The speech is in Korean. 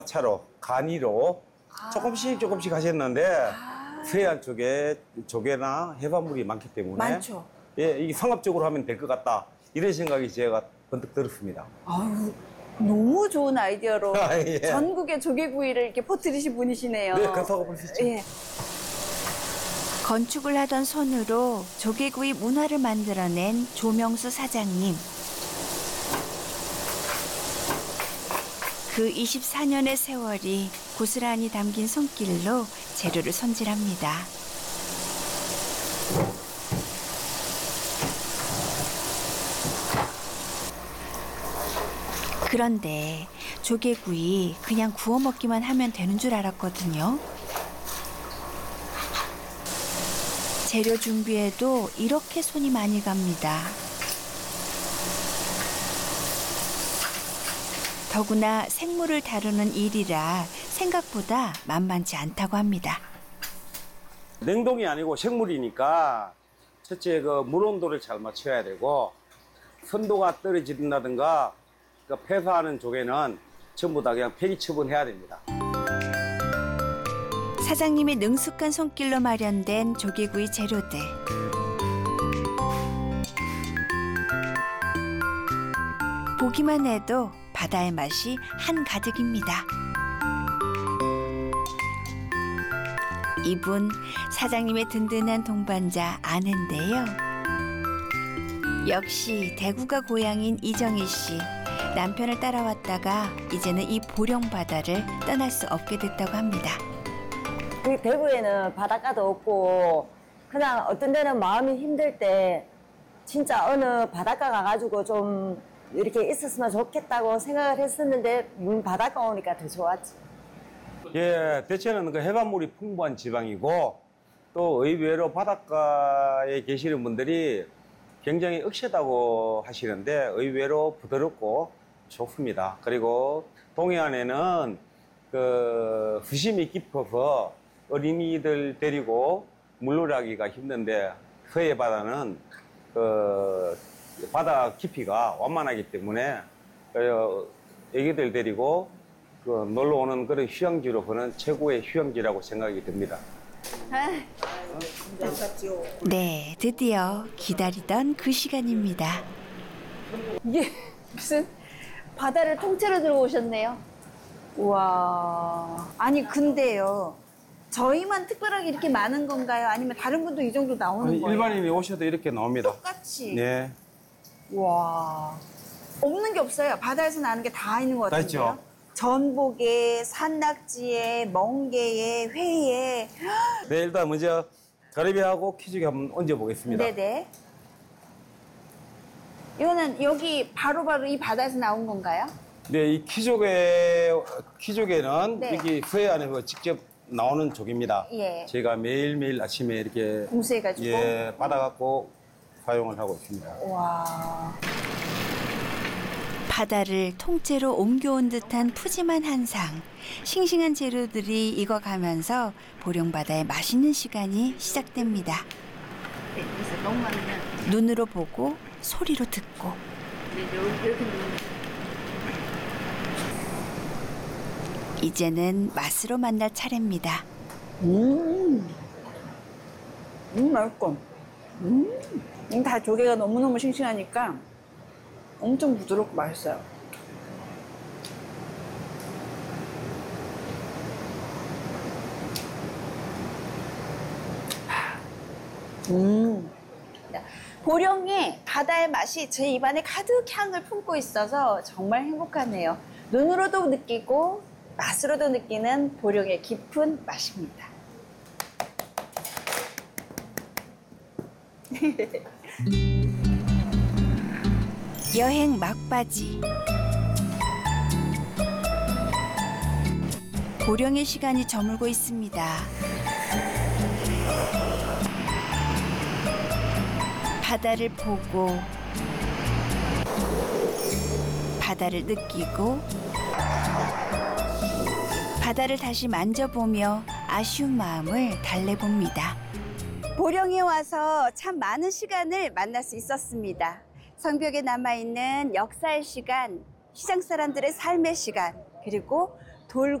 차로 간이로 조금씩 하셨는데 서해안 쪽에 조개나 해산물이 많기 때문에 많죠. 예, 이게 상업적으로 하면 될 것 같다 이런 생각이 제가 번뜩 들었습니다. 아유, 너무 좋은 아이디어로 예. 전국의 조개구이를 이렇게 퍼뜨리신 분이시네요. 네, 그렇다고 볼 수 있죠. 예. 건축을 하던 손으로 조개구이 문화를 만들어낸 조명수 사장님. 그 24년의 세월이 고스란히 담긴 손길로 재료를 손질합니다. 그런데 조개구이 그냥 구워 먹기만 하면 되는 줄 알았거든요. 재료 준비에도 이렇게 손이 많이 갑니다. 더구나 생물을 다루는 일이라 생각보다 만만치 않다고 합니다. 냉동이 아니고 생물이니까 첫째 그 물 온도를 잘 맞춰야 되고 선도가 떨어진다든가 그 폐사하는 조개는 전부 다 그냥 폐기 처분해야 됩니다. 사장님의 능숙한 손길로 마련된 조개구이 재료들. 보기만 해도 바다의 맛이 한가득입니다. 이분 사장님의 든든한 동반자 아는데요. 역시 대구가 고향인 이정희 씨. 남편을 따라왔다가 이제는 이 보령 바다를 떠날 수 없게 됐다고 합니다. 대구에는 바닷가도 없고 그냥 어떤 데는 마음이 힘들 때 진짜 어느 바닷가 가가지고 좀 이렇게 있었으면 좋겠다고 생각을 했었는데 바닷가 오니까 더 좋았지. 예, 대체는 그 해산물이 풍부한 지방이고 또 의외로 바닷가에 계시는 분들이 굉장히 억세다고 하시는데 의외로 부드럽고 좋습니다. 그리고 동해안에는 그 수심이 깊어서 어린이들 데리고 물놀이하기가 힘든데 서해 바다는 그 바다 깊이가 완만하기 때문에 애기들 데리고 그 놀러 오는 그런 휴양지로 보는 최고의 휴양지라고 생각이 듭니다. 네, 드디어 기다리던 그 시간입니다. 이게 무슨 바다를 통째로 들고 오셨네요. 우와. 아니, 근데요. 저희만 특별하게 이렇게 많은 건가요? 아니면 다른 분도 이 정도 나오는 아니, 거예요? 일반인이 오셔도 이렇게 나옵니다. 똑같이. 네, 와. 없는 게 없어요. 바다에서 나는 게 다 있는 것 다 같은데요. 있죠. 전복에, 산낙지에, 멍게에, 회에. 네, 일단 먼저 가리비하고 키조개 한번 얹어 보겠습니다. 네네. 이거는 여기 바로바로 이 바다에서 나온 건가요? 네, 이 키조개는 네. 여기 서해안에서 직접 나오는 조개입니다. 예. 제가 매일매일 아침에 이렇게 공수해가지고. 예, 받아갖고 사용을 하고 있습니다. 와. 바다를 통째로 옮겨온 듯한 푸짐한 한상. 싱싱한 재료들이 익어가면서 보령바다의 맛있는 시간이 시작됩니다. 네, 그래서 너무 많으면 눈으로 보고 소리로 듣고 이렇게 넣으면 이제는 맛으로 만날 차례입니다. 맛있고. 다 조개가 너무너무 싱싱하니까 엄청 부드럽고 맛있어요. 보령의 바다의 맛이 제 입안에 가득 향을 품고 있어서 정말 행복하네요. 눈으로도 느끼고 맛으로도 느끼는 보령의 깊은 맛입니다. 여행 막바지. 보령의 시간이 저물고 있습니다. 바다를 보고 바다를 느끼고 바다를 다시 만져보며 아쉬운 마음을 달래봅니다. 보령에 와서 참 많은 시간을 만날 수 있었습니다. 성벽에 남아있는 역사의 시간, 시장 사람들의 삶의 시간, 그리고 돌